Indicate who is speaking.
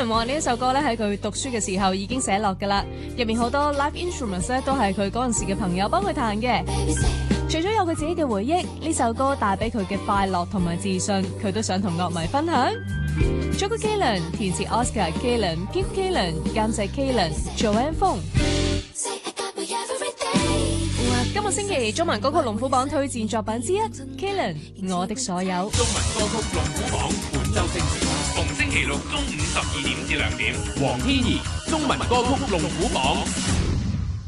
Speaker 1: Kalen 話呢一首歌咧喺佢讀書嘅時候已經寫落噶啦，入面好多 live instruments 咧都係佢嗰陣時嘅朋友幫佢彈嘅。除咗有佢自己嘅回憶，呢首歌帶俾佢嘅快樂同埋自信，佢都想同樂迷分享。作曲 Kalen， 填詞 Oscar Kalen、Keith Kalen， 監製 Kalen、Joanne Fong。今個星期中文歌曲龍虎榜推薦作品之一 Kalen 我的所有。
Speaker 2: 中文歌曲龍虎榜本周星時，逢星期六中午12點至2點，黃天怡中文歌曲龍虎榜。